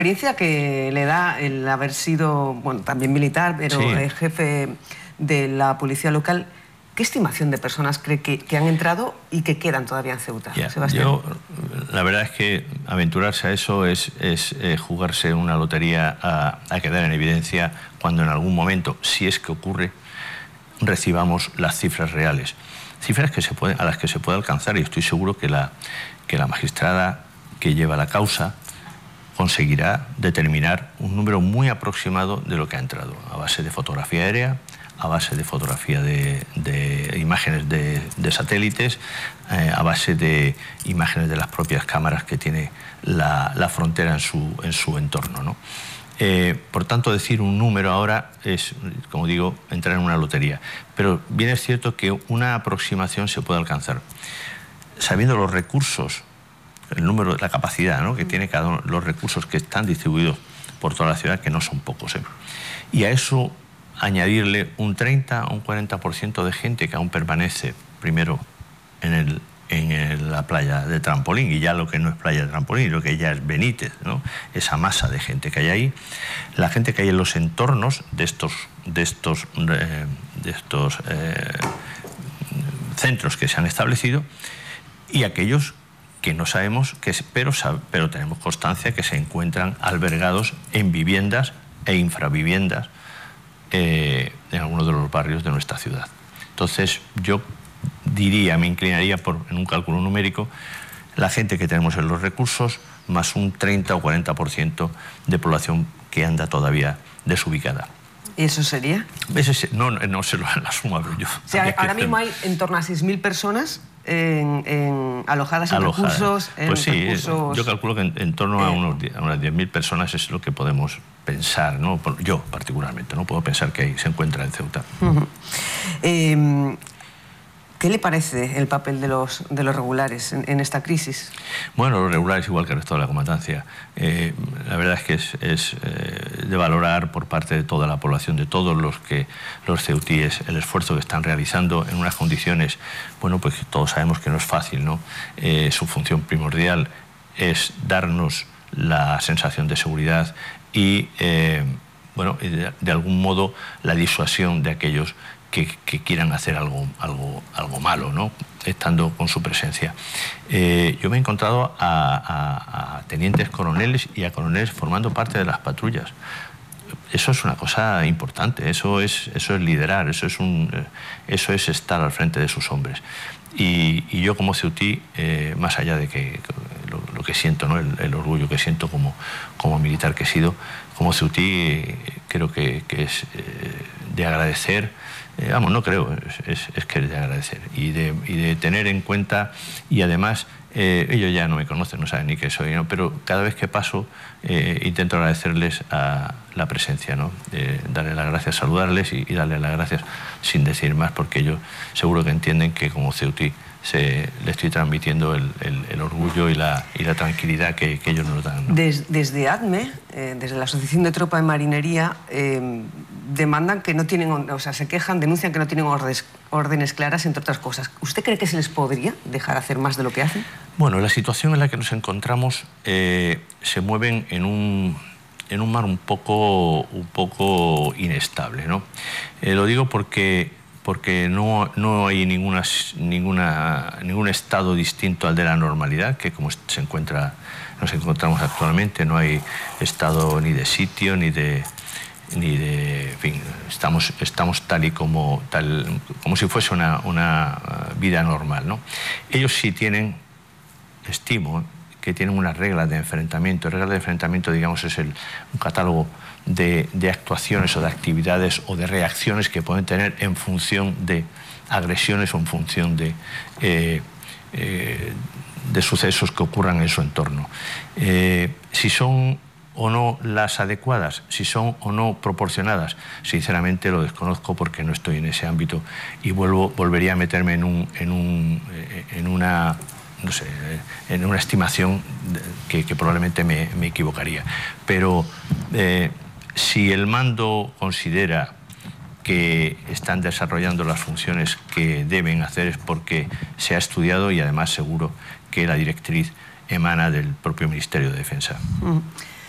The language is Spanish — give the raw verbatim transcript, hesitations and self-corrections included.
experiencia que le da el haber sido, bueno, también militar, pero Sí. eh, jefe de la policía local, ¿qué estimación de personas cree que, que han entrado y que quedan todavía en Ceuta, Ya, Sebastián? yo, la verdad es que aventurarse a eso es, es eh, jugarse una lotería a, a quedar en evidencia cuando en algún momento, si es que ocurre, recibamos las cifras reales. Cifras que se pueden, a las que se puede alcanzar, y estoy seguro que la, que la magistrada que lleva la causa conseguirá determinar un número muy aproximado de lo que ha entrado, a base de fotografía aérea, a base de fotografía de, de imágenes de, de satélites, eh, a base de imágenes de las propias cámaras que tiene la, la frontera en su, en su entorno, ¿no? Eh, por tanto, decir un número ahora es, como digo, entrar en una lotería. Pero bien es cierto que una aproximación se puede alcanzar. Sabiendo los recursos, el número, la capacidad, ¿no?, que tiene cada uno, los recursos que están distribuidos por toda la ciudad, que no son pocos, ¿eh? Y a eso añadirle un treinta o un cuarenta por ciento de gente que aún permanece primero en, el, en el, la playa de Trampolín, y ya lo que no es playa de Trampolín, lo que ya es Benítez, ¿no?, esa masa de gente que hay ahí, la gente que hay en los entornos de estos, de estos, eh, de estos eh, centros que se han establecido, y aquellos que no sabemos, que, pero, pero tenemos constancia que se encuentran albergados en viviendas e infraviviendas eh, en algunos de los barrios de nuestra ciudad. Entonces, yo diría, me inclinaría por, en un cálculo numérico, la gente que tenemos en los recursos, más un treinta o cuarenta por ciento de población que anda todavía desubicada. ¿Y eso sería? Ese, no, no se lo la suma yo. O sea, ahora mismo hay en torno a seis mil personas en, en, alojadas en Alojadas. recursos. En pues sí, recursos, yo calculo que en, en torno a, unos, a unas diez mil personas es lo que podemos pensar, ¿no? Yo particularmente, ¿no? Puedo pensar que ahí se encuentra en Ceuta. Uh-huh. eh, ¿Qué le parece el papel de los, de los regulares en, en esta crisis? Bueno, los regulares, igual que el resto de la comandancia, eh, la verdad es que es, es eh, de valorar por parte de toda la población, de todos los que los ceutíes, el esfuerzo que están realizando en unas condiciones, bueno, pues todos sabemos que no es fácil, ¿no? Eh, su función primordial es darnos la sensación de seguridad y, eh, bueno, de, de algún modo la disuasión de aquellos Que, que quieran hacer algo, algo, algo malo, ¿no?, estando con su presencia. Eh, yo me he encontrado a, a, a tenientes coroneles y a coroneles formando parte de las patrullas. Eso es una cosa importante, eso es, eso es liderar, eso es, un, eso es estar al frente de sus hombres. Y, y yo como ceutí, eh, más allá de que lo, lo que siento, ¿no?, el, el orgullo que siento como, como militar que he sido, como ceutí eh, creo que, que es eh, de agradecer. Eh, vamos, no creo, es, es, es que es de agradecer y de, y de tener en cuenta, y además eh, ellos ya no me conocen, no saben ni qué soy, ¿no?, pero cada vez que paso eh, intento agradecerles a la presencia, ¿no?, eh, darles las gracias, saludarles y, y darles las gracias sin decir más, porque ellos seguro que entienden que como ceutí se, le estoy transmitiendo el, el, el orgullo y la, y la tranquilidad que, que ellos nos dan, ¿no? Des, desde A D M E, eh, desde la Asociación de Tropa de Marinería, eh, demandan que no tienen, o sea, se quejan, denuncian que no tienen órdenes, órdenes claras, entre otras cosas. ¿Usted cree que se les podría dejar hacer más de lo que hacen? Bueno, la situación en la que nos encontramos eh, se mueven en un, en un mar un poco, un poco inestable, ¿no? Eh, lo digo porque, porque no, no hay ninguna, ninguna, ningún estado distinto al de la normalidad, que como se encuentra, nos encontramos actualmente, no hay estado ni de sitio, ni de... ni de, en fin, estamos, estamos tal y como, tal, como si fuese una, una vida normal, ¿no? Ellos sí tienen, estimo, que tienen unas reglas de enfrentamiento. Reglas de enfrentamiento, digamos, es el, un catálogo de, de actuaciones o de actividades o de reacciones que pueden tener en función de agresiones o en función de, eh, eh, de sucesos que ocurran en su entorno. Eh, si son o no las adecuadas, si son o no proporcionadas, sinceramente lo desconozco porque no estoy en ese ámbito y vuelvo, volvería a meterme en, un, en, un, en una... no sé, en una estimación que, que probablemente me, me equivocaría. Pero eh, si el mando considera que están desarrollando las funciones que deben hacer es porque se ha estudiado y además seguro que la directriz emana del propio Ministerio de Defensa. Mm.